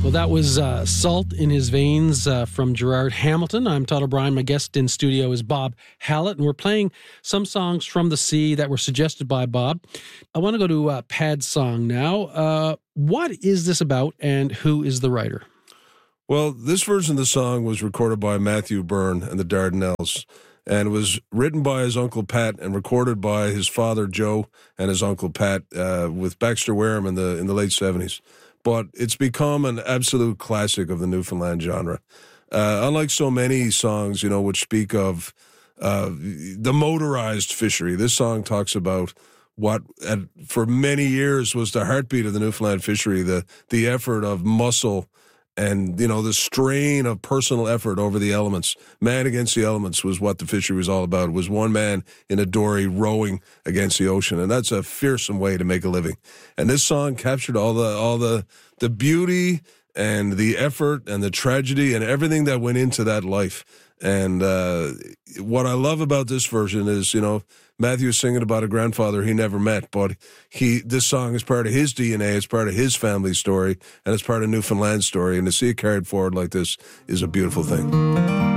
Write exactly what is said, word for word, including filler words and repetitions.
Well, that was uh, Salt in His Veins uh, from Gerard Hamilton. I'm Todd O'Brien. My guest in studio is Bob Hallett, and we're playing some songs from the sea that were suggested by Bob. I want to go to uh, Pad's song now. Uh, what is this about, and who is the writer? Well, this version of the song was recorded by Matthew Byrne and the Dardanelles, and it was written by his Uncle Pat and recorded by his father Joe and his Uncle Pat uh, with Baxter Wareham in the in the late seventies. But it's become an absolute classic of the Newfoundland genre. Uh, unlike so many songs, you know, which speak of uh, the motorized fishery, this song talks about what at, for many years was the heartbeat of the Newfoundland fishery, the the effort of muscle and, you know, the strain of personal effort over the elements. Man against the elements was what the fishery was all about. It was one man in a dory rowing against the ocean, and that's a fearsome way to make a living. And this song captured all the all the the beauty and the effort and the tragedy and everything that went into that life. And uh, what I love about this version is, you know, Matthew's singing about a grandfather he never met, but he this song is part of his D N A, it's part of his family story, and it's part of Newfoundland's story. And to see it carried forward like this is a beautiful thing.